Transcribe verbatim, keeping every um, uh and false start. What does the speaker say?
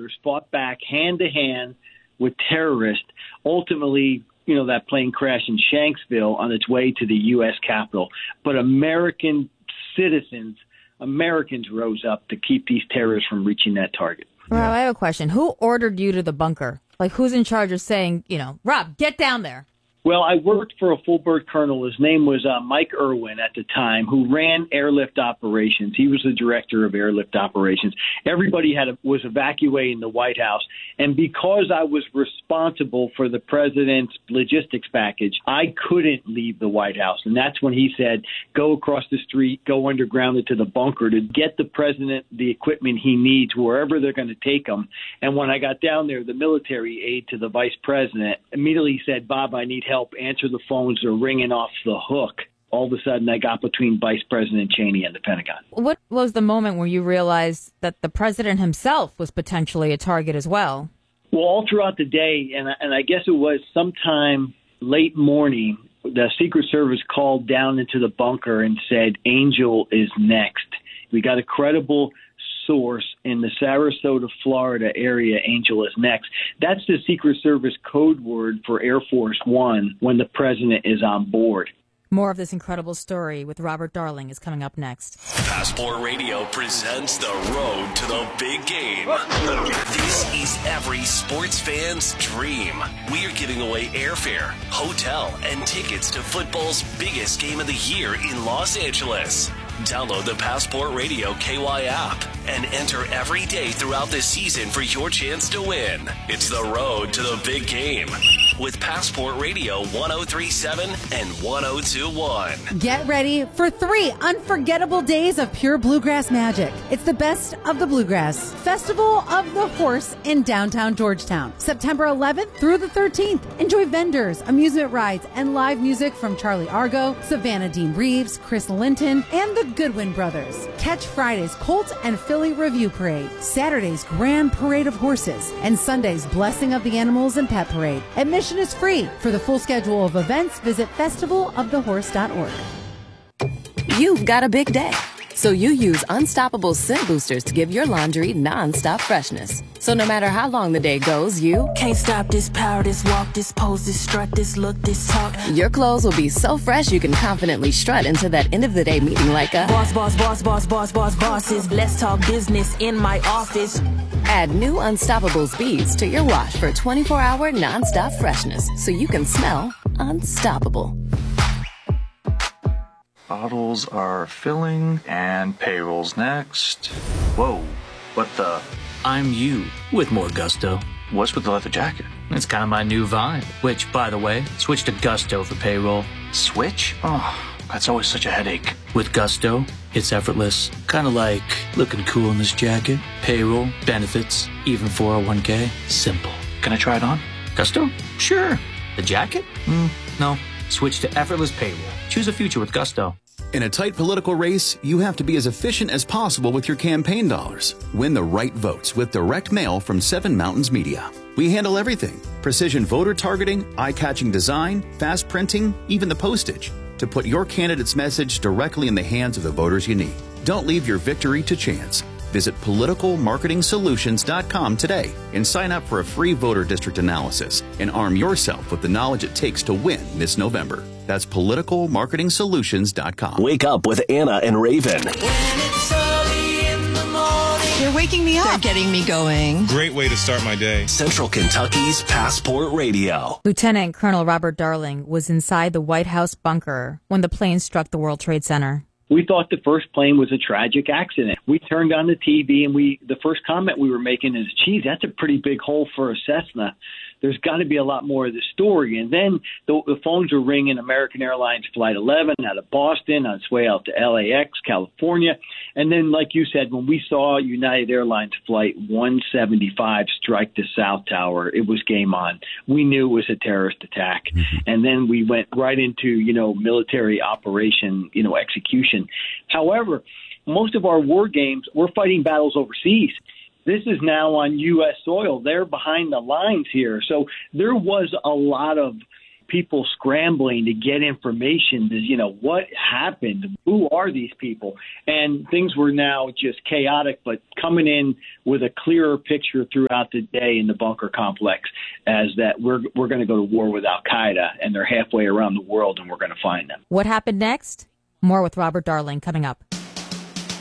fighters fought back hand-to-hand with terrorists. Ultimately, you know, that plane crashed in Shanksville on its way to the U S Capitol. But American citizens, Americans rose up to keep these terrorists from reaching that target. Rob, yeah. I have a question. Who ordered you to the bunker? Like, who's in charge of saying, you know, Rob, get down there? Well, I worked for a full bird colonel. His name was uh, Mike Irwin at the time, who ran airlift operations. He was the director of airlift operations. Everybody had a, was evacuating the White House. And because I was responsible for the president's logistics package, I couldn't leave the White House. And that's when he said, go across the street, go underground into the bunker to get the president the equipment he needs wherever they're going to take him. And when I got down there, the military aide to the vice president immediately said, Bob, I need help. Answer the phones are ringing off the hook. All of a sudden, I got between Vice President Cheney and the Pentagon. What was the moment where you realized that the president himself was potentially a target as well? Well, all throughout the day, and, and I guess it was sometime late morning, the Secret Service called down into the bunker and said, Angel is next. We got a credible source in the Sarasota, Florida area. Angel is next. That's the Secret Service code word for Air Force One when the president is on board. More of this incredible story with Robert Darling is coming up next. Passport Radio presents The Road to the Big Game. This is every sports fan's dream. We are giving away airfare, hotel, and tickets to football's biggest game of the year in Los Angeles. Download the Passport Radio K Y app and enter every day throughout the season for your chance to win. It's the road to the big game with Passport Radio one oh three point seven and one oh two point one. Get ready for three unforgettable days of pure bluegrass magic. It's the Best of the Bluegrass Festival of the Horse in downtown Georgetown, September eleventh through the thirteenth. Enjoy vendors, amusement rides, and live music from Charlie Argo, Savannah Dean Reeves, Chris Linton, and the Goodwin Brothers. Catch Friday's Colt and Philly Review Parade, Saturday's Grand Parade of Horses, and Sunday's Blessing of the Animals and Pet Parade. Admission is free. For the full schedule of events, visit festival of the horse dot org. You've got a big day, so you use Unstoppable Scent Boosters to give your laundry non-stop freshness. So no matter how long the day goes, you can't stop this power, this walk, this pose, this strut, this look, this talk. Your clothes will be so fresh you can confidently strut into that end of the day meeting like a boss, boss, boss, boss, boss, boss, bosses. Let's talk business in my office. Add new Unstoppables beads to your wash for twenty-four hour non-stop freshness so you can smell unstoppable. Bottles are filling and payroll's next. Whoa, what the? I'm you with more gusto. What's with the leather jacket? It's kind of my new vibe, which, by the way, switch to Gusto for payroll. Switch? Oh, that's always such a headache. With Gusto, it's effortless. Kind of like looking cool in this jacket. Payroll, benefits, even four oh one k. Simple. Can I try it on? Gusto? Sure. The jacket? Mm, no. Switch to effortless payroll. Choose a future with Gusto. In a tight political race, you have to be as efficient as possible with your campaign dollars. Win the right votes with direct mail from Seven Mountains Media. We handle everything: precision voter targeting, eye-catching design, fast printing, even the postage, to put your candidate's message directly in the hands of the voters you need. Don't leave your victory to chance. Visit political marketing solutions dot com today and sign up for a free voter district analysis and arm yourself with the knowledge it takes to win this November. That's political marketing solutions dot com. Wake up with Anna and Raven. They're waking me up. They're getting me going. Great way to start my day. Central Kentucky's Passport Radio. Lieutenant Colonel Robert Darling was inside the White House bunker when the plane struck the World Trade Center. We thought the first plane was a tragic accident. We turned on the T V, and we the first comment we were making is, geez, that's a pretty big hole for a Cessna. There's got to be a lot more of the story. And then the, the phones were ringing. American Airlines Flight eleven out of Boston on its way out to L A X, California. And then, like you said, when we saw United Airlines Flight one seventy-five strike the South Tower, it was game on. We knew it was a terrorist attack. Mm-hmm. And then we went right into, you know, military operation, you know, execution. However, most of our war games, we're fighting battles overseas. This is now on U S soil. They're behind the lines here. So there was a lot of people scrambling to get information to, you know, what happened? Who are these people? And things were now just chaotic, but coming in with a clearer picture throughout the day in the bunker complex as that we're, we're going to go to war with Al-Qaeda, and they're halfway around the world, and we're going to find them. What happened next? More with Robert Darling coming up.